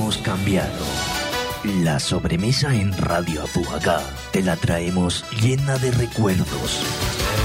hemos cambiado. La sobremesa en Radio Azuaga te la traemos llena de recuerdos,